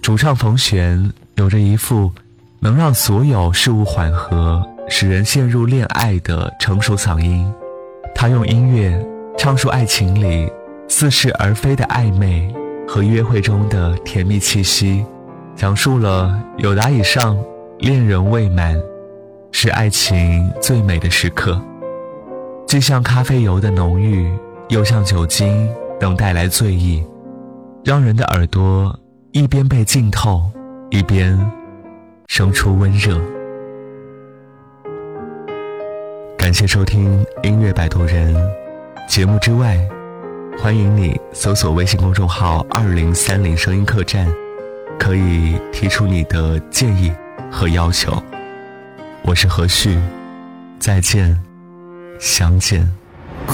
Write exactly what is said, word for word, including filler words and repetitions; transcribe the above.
主唱冯旋有着一副能让所有事物缓和，使人陷入恋爱的成熟嗓音。他用音乐唱出爱情里似是而非的暧昧和约会中的甜蜜气息，讲述了友达以上，恋人未满，是爱情最美的时刻。既像咖啡油的浓郁，又像酒精能带来醉意，让人的耳朵一边被浸透，一边生出温热。感谢收听音乐摆渡人，节目之外，欢迎你搜索微信公众号二零三零声音客栈，可以提出你的建议和要求。我是何旭，再见，相见。